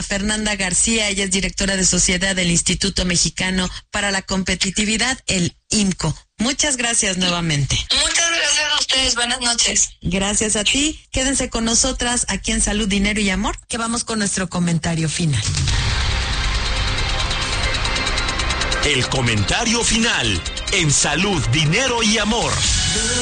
Fernanda García, ella es directora de sociedad del Instituto Mexicano para la Competitividad, el IMCO. Muchas gracias nuevamente. Muchas gracias a ustedes, buenas noches. Gracias a ti. Quédense con nosotras aquí en Salud, Dinero y Amor, que vamos con nuestro comentario final. El comentario final en Salud, Dinero y Amor.